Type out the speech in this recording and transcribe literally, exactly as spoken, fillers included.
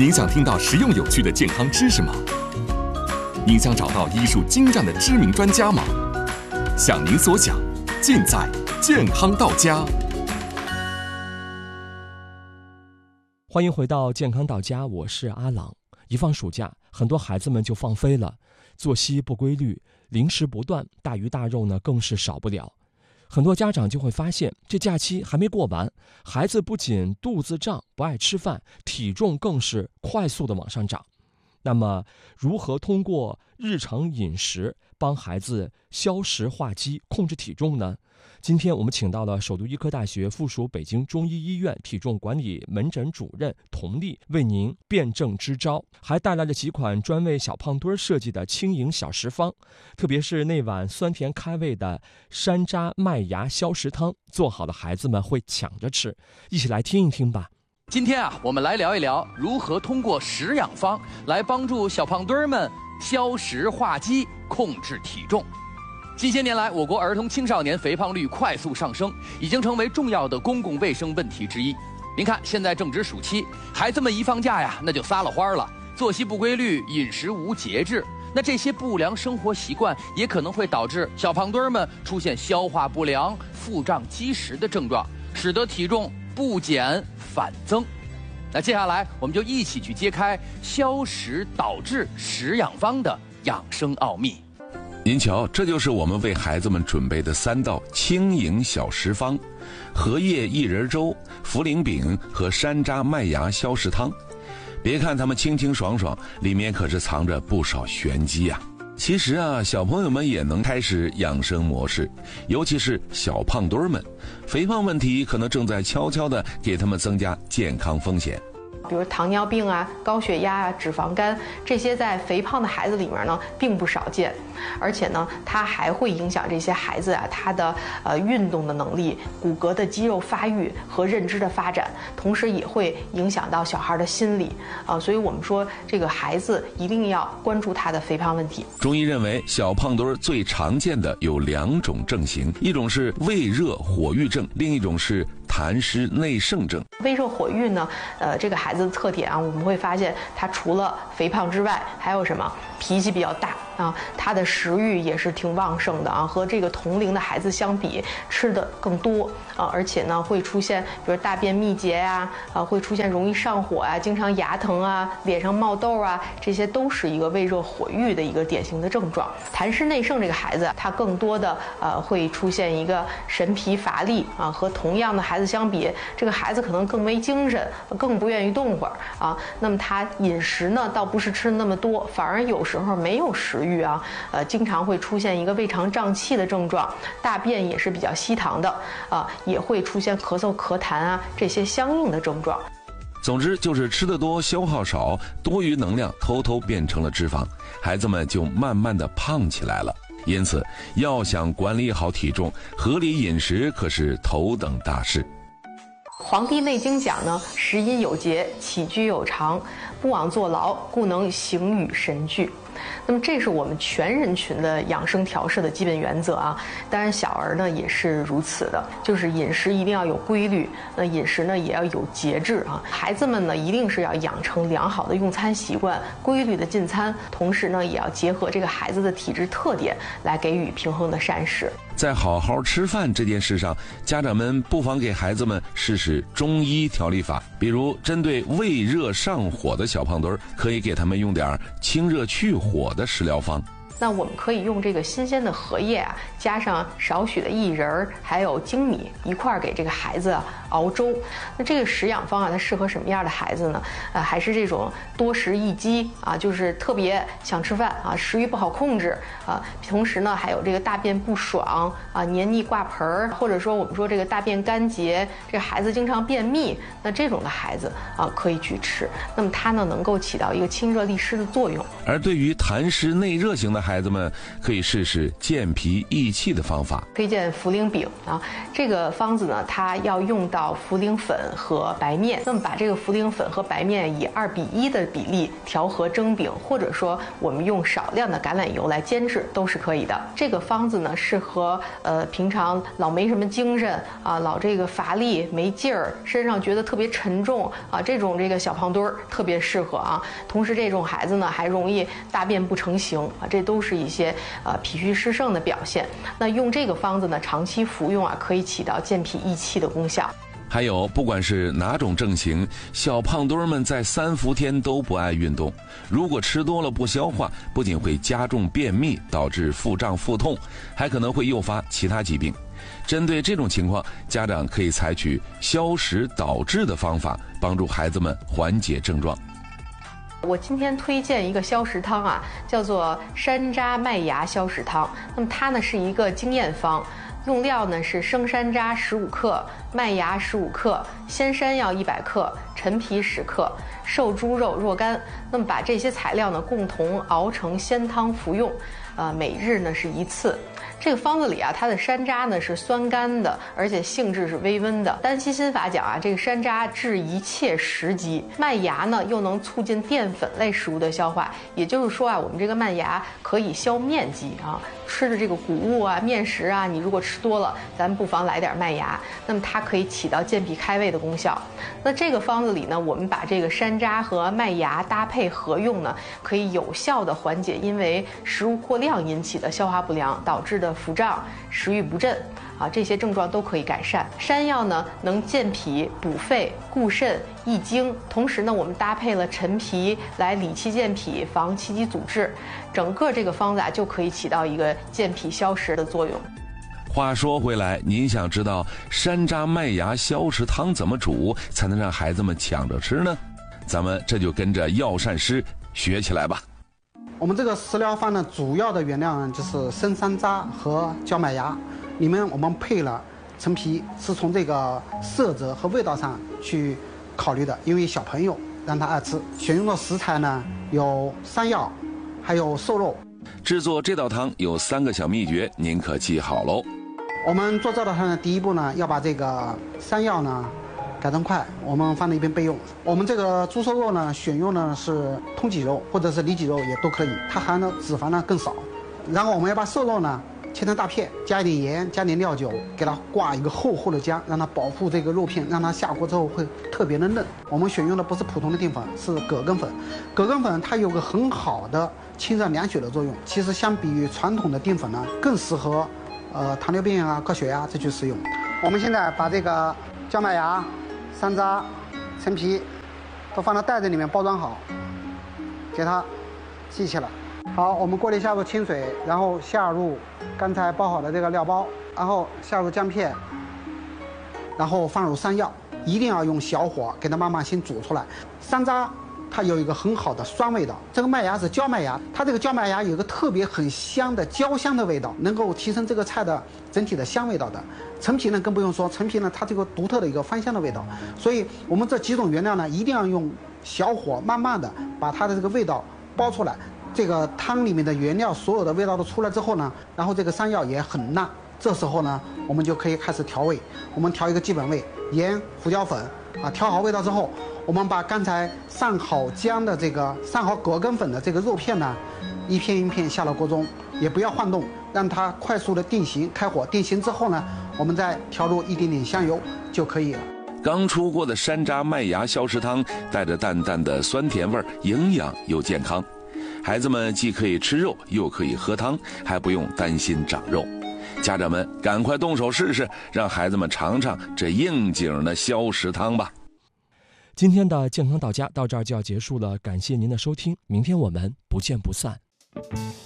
您想听到实用有趣的健康知识吗？您想找到医术精湛的知名专家吗？想您所想，尽在健康到家。 欢迎回到健康到家，我是阿朗。一放暑假，很多孩子们就放飞了，作息不规律，零食不断，大鱼大肉呢更是少不了。很多家长就会发现，这假期还没过完，孩子不仅肚子胀，不爱吃饭，体重更是快速的往上涨。那么，如何通过日常饮食帮孩子消食化积、控制体重呢？今天我们请到了首都医科大学附属北京中医医院体重管理门诊主任佟丽，为您辨证支招，还带来了几款专为小胖墩设计的轻盈小食方，特别是那碗酸甜开胃的山楂麦芽消食汤，做好的孩子们会抢着吃，一起来听一听吧。 今天啊，我们来聊一聊如何通过食养方来帮助小胖墩们消食化积、控制体重。近些年来，我国儿童青少年肥胖率快速上升，已经成为重要的公共卫生问题之一。您看，现在正值暑期，孩子们一放假呀，那就撒了欢了，作息不规律，饮食无节制。那这些不良生活习惯也可能会导致小胖墩们出现消化不良、腹胀积食的症状，使得体重不减反增。那接下来，我们就一起去揭开消食导致食养方的养生奥秘。 您瞧，这就是我们为孩子们准备的三道轻盈小食方：荷叶薏仁粥、茯苓饼和山楂麦芽消食汤。别看它们清清爽爽，里面可是藏着不少玄机啊。其实啊，小朋友们也能开始养生模式，尤其是小胖墩们，肥胖问题可能正在悄悄地给他们增加健康风险。 比如糖尿病啊、高血压啊、脂肪肝，这些在肥胖的孩子里面呢并不少见，而且呢，它还会影响这些孩子啊他的呃运动的能力、骨骼的肌肉发育和认知的发展，同时也会影响到小孩的心理啊、呃。所以我们说，这个孩子一定要关注他的肥胖问题。 中医认为，小胖墩最常见的有两种症型，一种是胃热火郁症，另一种是痰湿内盛症。 胃热火郁呢，呃，这个孩子的特点啊，我们会发现他除了肥胖之外，还有什么？脾气比较大啊，他的食欲也是挺旺盛的啊，和这个同龄的孩子相比，吃的更多啊，而且呢，会出现比如大便秘结呀、啊，啊，会出现容易上火啊，经常牙疼啊，脸上冒痘啊，这些都是一个胃热火郁的一个典型的症状。痰湿内盛这个孩子，他更多的呃会出现一个神疲乏力啊，和同样的孩子相比，这个孩子可能更没精神，更不愿意动会儿啊。那么他饮食呢，倒不是吃的那么多，反而有时候没有食欲啊，呃，经常会出现一个胃肠胀气的症状，大便也是比较稀溏的啊，也会出现咳嗽、咳痰啊这些相应的症状。 总之就是吃得多，消耗少，多余能量偷偷变成了脂肪，孩子们就慢慢的胖起来了。因此，要想管理好体重，合理饮食可是头等大事。 《黄帝内经》讲呢，食饮有节，起居有常，不枉坐牢，故能形与神俱。那么这是我们全人群的养生调摄的基本原则啊，当然小儿呢也是如此的，就是饮食一定要有规律，那饮食呢也要有节制啊。孩子们呢一定是要养成良好的用餐习惯，规律的进餐，同时呢也要结合这个孩子的体质特点来给予平衡的膳食。 在好好吃饭这件事上，家长们不妨给孩子们试试中医调理法，比如针对胃热上火的小胖墩，可以给他们用点清热去火的食疗方。 那我们可以用这个新鲜的荷叶啊，加上少许的薏仁儿，还有粳米一块儿给这个孩子熬粥。那这个食养方啊，它适合什么样的孩子呢？呃，还是这种多食易饥啊，就是特别想吃饭啊，食欲不好控制啊，同时呢还有这个大便不爽啊，黏腻挂盆儿，或者说我们说这个大便干结，这个孩子经常便秘，那这种的孩子啊可以去吃。那么它呢能够起到一个清热利湿的作用。 而对于痰湿内热型的孩子， 孩子们可以试试健脾益气的方法。 推荐茯苓饼啊，这个方子呢，它要用到茯苓粉和白面。那么把这个茯苓粉和白面以二比一的比例调和蒸饼，或者说我们用少量的橄榄油来煎制，都是可以的。这个方子呢，适合呃平常老没什么精神啊，老这个乏力没劲儿，身上觉得特别沉重啊，这种这个小胖墩儿特别适合啊。同时这种孩子呢，还容易大便不成形啊，这都是一些呃脾虚湿盛的表现。那用这个方子呢，长期服用啊，可以起到健脾益气的功效。 还有，不管是哪种症型，小胖墩儿们在三伏天都不爱运动，如果吃多了不消化，不仅会加重便秘，导致腹胀腹痛，还可能会诱发其他疾病。针对这种情况，家长可以采取消食导滞的方法，帮助孩子们缓解症状。 我今天推荐一个消食汤啊，叫做山楂麦芽消食汤。那么它呢是一个经验方，用料呢是生山楂十五克、麦芽十五克、鲜山药一百克、陈皮十克、瘦猪肉若干。那么把这些材料呢共同熬成鲜汤服用，呃，每日呢是一次。这个方子里啊，它的山楂呢是酸甘的，而且性质是微温的。丹溪心法讲啊，这个山楂治一切食疾，麦芽呢又能促进淀粉类食物的消化，也就是说啊，我们这个麦芽可以消面积啊。吃的这个谷物啊、面食啊，你如果吃多了，咱不妨来点麦芽，那么它可以起到健脾开胃的功效。那这个方子里呢，我们把这个山楂和麦芽搭配合用呢，可以有效的缓解因为食物过量引起的消化不良导致的腹胀、食欲不振啊，这些症状都可以改善。山药呢能健脾补肺、固肾、益精，同时呢我们搭配了陈皮来理气健脾、防气机阻滞，整个这个方子啊就可以起到一个健脾消食的作用。 话说回来，您想知道山楂麦芽消食汤怎么煮才能让孩子们抢着吃呢？咱们这就跟着药膳师学起来吧。 我们这个食疗方呢，主要的原料呢就是生山楂和焦麦芽，里面我们配了陈皮，是从这个色泽和味道上去考虑的，因为小朋友让他爱吃。选用的食材呢有山药，还有瘦肉。 制作这道汤有三个小秘诀，您可记好喽。 我们做这道汤的第一步呢，要把这个山药呢改成块，我们放在一边备用。我们这个猪瘦肉呢，选用的是通脊肉或者是里脊肉也都可以，它含的脂肪呢更少。然后我们要把瘦肉呢切成大片，加一点盐，加点料酒，给它挂一个厚厚的浆，让它保护这个肉片，让它下锅之后会特别的嫩。我们选用的不是普通的淀粉，是葛根粉。葛根粉它有个很好的清热凉血的作用，其实相比于传统的淀粉呢，更适合呃糖尿病啊、高血压这去使用。我们现在把这个焦麦芽、山楂、陈皮都放到袋子里面包装好，给它系起来。好，我们锅里下入清水，然后下入刚才包好的这个料包，然后下入姜片，然后放入山药，一定要用小火给它慢慢先煮出来。山楂它有一个很好的酸味道，这个麦芽是焦麦芽，它这个焦麦芽有一个特别很香的焦香的味道，能够提升这个菜的整体的香味道的。陈皮呢更不用说，陈皮呢它这个独特的一个芳香的味道，所以我们这几种原料呢一定要用小火慢慢的把它的这个味道包出来。这个汤里面的原料所有的味道都出来之后呢，然后这个山药也很辣，这时候呢我们就可以开始调味。我们调一个基本味，盐、胡椒粉啊，调好味道之后，我们把刚才上好姜的这个上好葛根粉的这个肉片呢，一片一片下到锅中，也不要晃动，让它快速的定型。开火定型之后呢，我们再调入一点点香油就可以了。 刚出锅的山楂麦芽消食汤带着淡淡的酸甜味，营养又健康。孩子们既可以吃肉，又可以喝汤，还不用担心长肉。家长们赶快动手试试，让孩子们尝尝这应景的消食汤吧。 今天的健康到家到这儿就要结束了，感谢您的收听，明天我们不见不散。